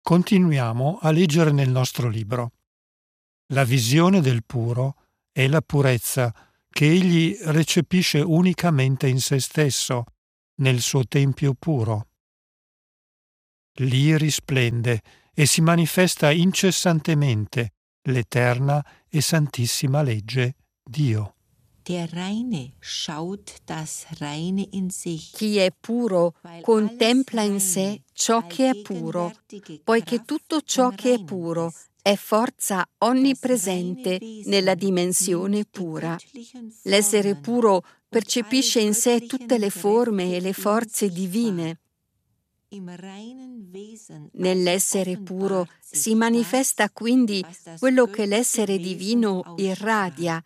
Continuiamo a leggere nel nostro libro. La visione del puro è la purezza che egli recepisce unicamente in se stesso, nel suo tempio puro. Lì risplende e si manifesta incessantemente l'eterna e santissima legge Dio. Der Reine schaut das Reine in sich. Chi è puro contempla in sé ciò che è puro, poiché tutto ciò che è puro è forza onnipresente nella dimensione pura. L'essere puro percepisce in sé tutte le forme e le forze divine. Nell'essere puro si manifesta quindi quello che l'essere divino irradia,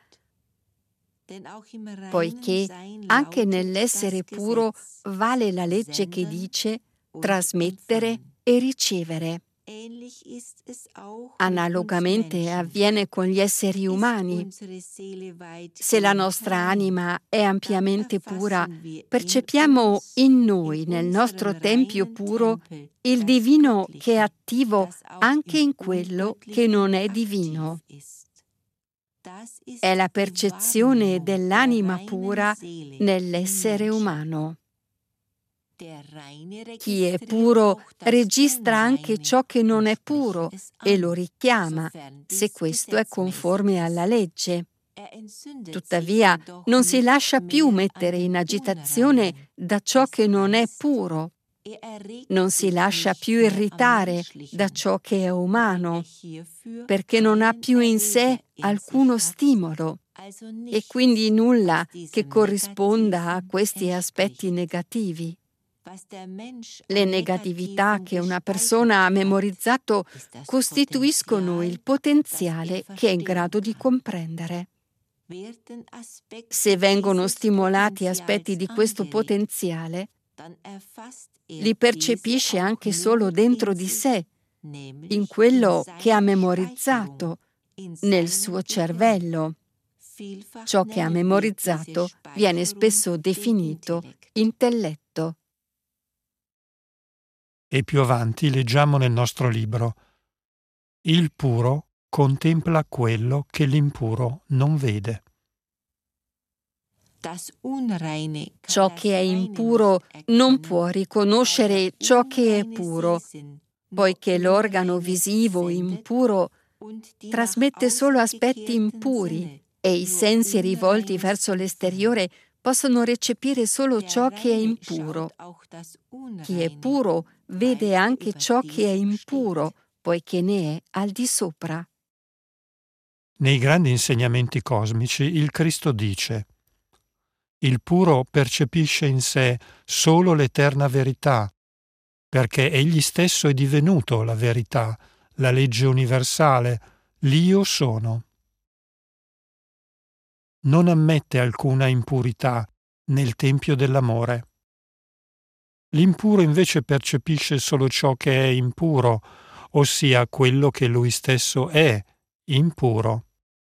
poiché anche nell'essere puro vale la legge che dice trasmettere e ricevere. Analogamente avviene con gli esseri umani. Se la nostra anima è ampiamente pura, percepiamo in noi, nel nostro tempio puro, il divino che è attivo anche in quello che non è divino. È la percezione dell'anima pura nell'essere umano. Chi è puro registra anche ciò che non è puro e lo richiama, se questo è conforme alla legge. Tuttavia, non si lascia più mettere in agitazione da ciò che non è puro. Non si lascia più irritare da ciò che è umano, perché non ha più in sé alcuno stimolo e quindi nulla che corrisponda a questi aspetti negativi. Le negatività che una persona ha memorizzato costituiscono il potenziale che è in grado di comprendere. Se vengono stimolati aspetti di questo potenziale, li percepisce anche solo dentro di sé, in quello che ha memorizzato, nel suo cervello. Ciò che ha memorizzato viene spesso definito intelletto. E più avanti leggiamo nel nostro libro: il puro contempla quello che l'impuro non vede. Ciò che è impuro non può riconoscere ciò che è puro, poiché l'organo visivo impuro trasmette solo aspetti impuri e i sensi rivolti verso l'esteriore possono recepire solo ciò che è impuro. Chi è puro vede anche ciò che è impuro, poiché ne è al di sopra. Nei grandi insegnamenti cosmici il Cristo dice: il puro percepisce in sé solo l'eterna verità, perché egli stesso è divenuto la verità, la legge universale, l'Io sono. Non ammette alcuna impurità nel tempio dell'amore. L'impuro invece percepisce solo ciò che è impuro, ossia quello che lui stesso è, impuro.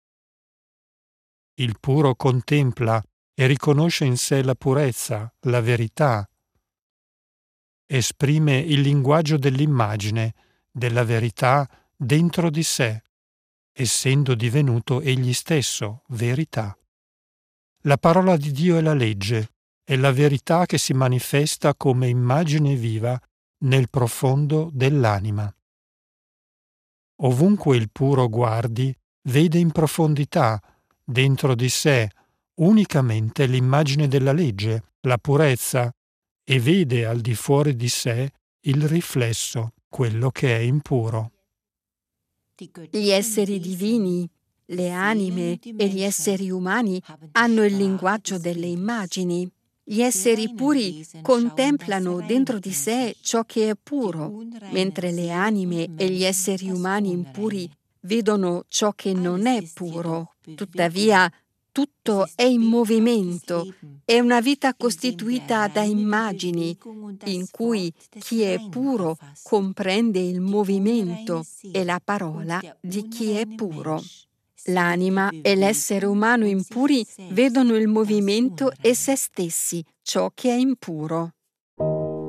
Il puro contempla e riconosce in sé la purezza, la verità. Esprime il linguaggio dell'immagine, della verità dentro di sé, essendo divenuto egli stesso verità. La parola di Dio è la legge, è la verità che si manifesta come immagine viva nel profondo dell'anima. Ovunque il puro guardi, vede in profondità, dentro di sé, unicamente l'immagine della legge, la purezza, e vede al di fuori di sé il riflesso, quello che è impuro. Gli esseri divini, le anime e gli esseri umani hanno il linguaggio delle immagini. Gli esseri puri contemplano dentro di sé ciò che è puro, mentre le anime e gli esseri umani impuri vedono ciò che non è puro. Tuttavia, tutto è in movimento, è una vita costituita da immagini, in cui chi è puro comprende il movimento e la parola di chi è puro. L'anima e l'essere umano impuri vedono il movimento e se stessi, ciò che è impuro.